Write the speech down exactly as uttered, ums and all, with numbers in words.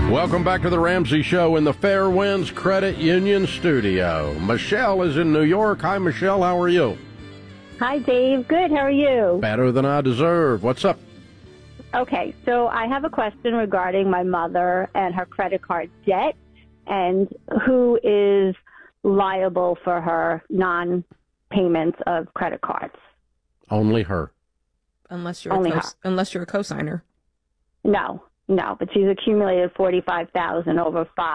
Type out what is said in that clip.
Welcome back to the Ramsey Show in the Fairwinds Credit Union studio. Michelle is in New York. Hi, Michelle. How are you? Hi, Dave. Good. How are you? Better than I deserve. What's up? Okay, so I have a question regarding my mother and her credit card debt and who is liable for her non-payments of credit cards. Only her. Unless you're Only a co- unless you're a cosigner. No, no, but she's accumulated forty-five thousand dollars over five.